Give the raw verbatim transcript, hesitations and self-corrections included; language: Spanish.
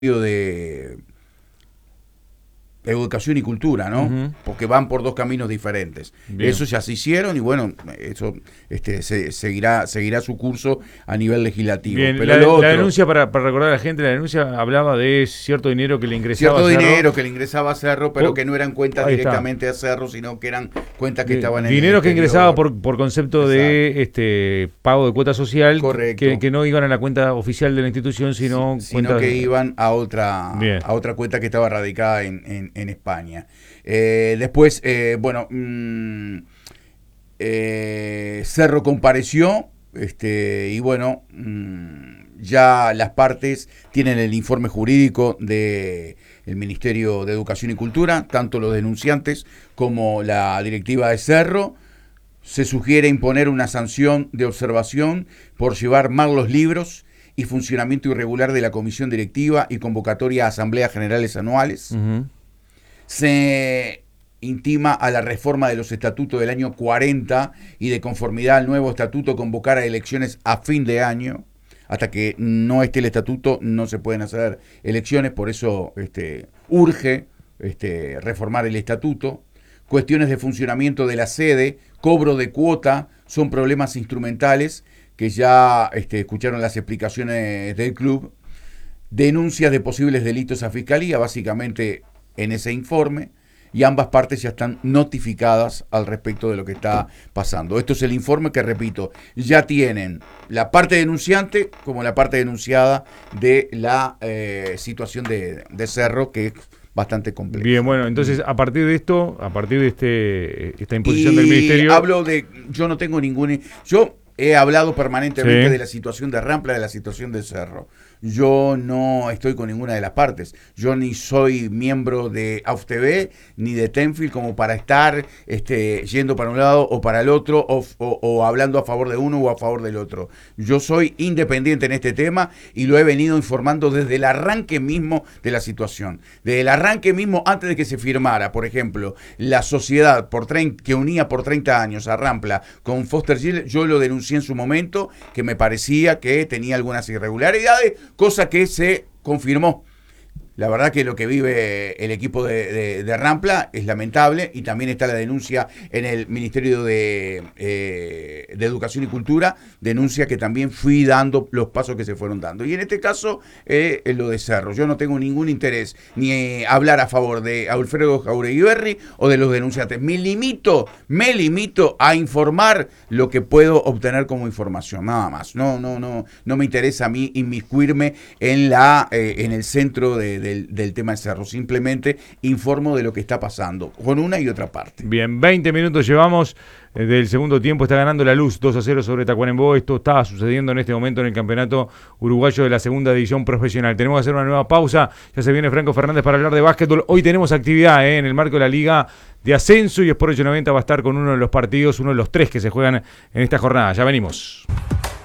de educación y cultura, ¿no? Uh-huh. Porque van por dos caminos diferentes. Bien. Eso ya se hicieron y bueno, eso este, se, seguirá seguirá su curso a nivel legislativo. Bien, pero la, lo otro, la denuncia, para, para recordar a la gente, la denuncia hablaba de cierto dinero que le ingresaba cierto a Cerro. dinero que le ingresaba a Cerro, pero oh, que no eran cuentas directamente a Cerro, sino que eran cuentas que de, estaban en dinero el que ingresaba por, por concepto Exacto. de este pago de cuota social, que, que no iban a la cuenta oficial de la institución, sino, sí, sino que de... iban a otra Bien. a otra cuenta que estaba radicada en, en, en España. Eh, después, eh, bueno, mmm, eh, Cerro compareció este, y bueno, mmm, ya las partes tienen el informe jurídico del Ministerio de Educación y Cultura, tanto los denunciantes como la directiva de Cerro. Se sugiere imponer una sanción de observación por llevar mal los libros y funcionamiento irregular de la comisión directiva y convocatoria a asambleas generales anuales. Uh-huh. Se intima a la reforma de los estatutos del año cuarenta y de conformidad al nuevo estatuto convocar a elecciones a fin de año. Hasta que no esté el estatuto no se pueden hacer elecciones, por eso este, urge este, reformar el estatuto. Cuestiones de funcionamiento de la sede, cobro de cuota, son problemas instrumentales que ya este, escucharon las explicaciones del club. Denuncias de posibles delitos a Fiscalía, básicamente en ese informe, y ambas partes ya están notificadas al respecto de lo que está pasando. Esto es el informe que, repito, ya tienen la parte denunciante como la parte denunciada de la eh, situación de, de Cerro, que es bastante compleja. Bien, bueno, entonces a partir de esto, a partir de este esta imposición y del ministerio... hablo de, yo no tengo ningún... Yo he hablado permanentemente sí. de la situación de Rampla, de la situación de Cerro. Yo no estoy con ninguna de las partes. Yo ni soy miembro de A U F T V ni de Tenfield como para estar este, yendo para un lado o para el otro o, o, o hablando a favor de uno o a favor del otro. Yo soy independiente en este tema y lo he venido informando desde el arranque mismo de la situación. Desde el arranque mismo, antes de que se firmara, por ejemplo, la sociedad por treinta, que unía por treinta años a Rampla con Foster Gill, yo lo denuncié en su momento, que me parecía que tenía algunas irregularidades, cosa que se confirmó. La verdad que lo que vive el equipo de, de, de Rampla es lamentable y también está la denuncia en el Ministerio de, eh, de Educación y Cultura, denuncia que también fui dando los pasos que se fueron dando. Y en este caso, eh, lo de Cerro. Yo no tengo ningún interés ni eh, hablar a favor de Alfredo Jauregui Berri o de los denunciantes. Me limito, me limito a informar lo que puedo obtener como información, nada más. No, no, no, no me interesa a mí inmiscuirme en la, eh, en el centro de Del, del tema de Cerro, simplemente informo de lo que está pasando con una y otra parte. Bien, veinte minutos llevamos eh, del segundo tiempo, está ganando La Luz dos a cero sobre Tacuarembó. Esto está sucediendo en este momento en el campeonato uruguayo de la segunda división profesional. Tenemos que hacer una nueva pausa, ya se viene Franco Fernández para hablar de básquetbol. Hoy tenemos actividad eh, en el marco de la Liga de Ascenso y Sport ocho noventa va a estar con uno de los partidos, uno de los tres que se juegan en esta jornada. Ya venimos.